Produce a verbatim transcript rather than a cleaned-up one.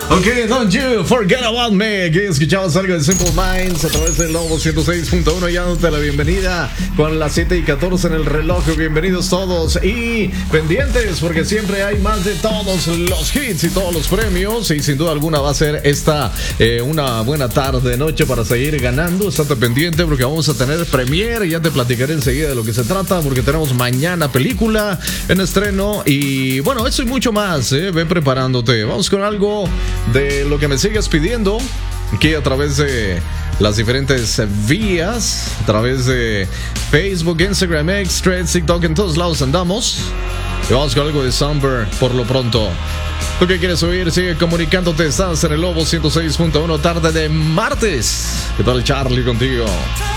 Ok, don't you forget about me. Aquí escuchamos algo de Simple Minds a través del Lobo ciento seis punto uno. Ya dándote la bienvenida con las siete y catorce en el reloj. Bienvenidos todos y pendientes porque siempre hay más de todos los hits y todos los premios. Y sin duda alguna va a ser esta eh, una buena tarde, noche para seguir ganando. Estate pendiente porque vamos a tener premiere. Ya te platicaré enseguida de lo que se trata porque tenemos mañana película en estreno. Y bueno, eso y mucho más. Eh. Ve preparándote. Vamos con algo de lo que me sigues pidiendo aquí a través de las diferentes vías, a través de Facebook, Instagram, X, Threads, TikTok, en todos lados andamos. Y vamos con algo de Somber por lo pronto. ¿Tú qué quieres oír? Sigue comunicándote. Estás en el Lobo ciento seis punto uno, tarde de martes. ¿Qué tal, Charlie, contigo?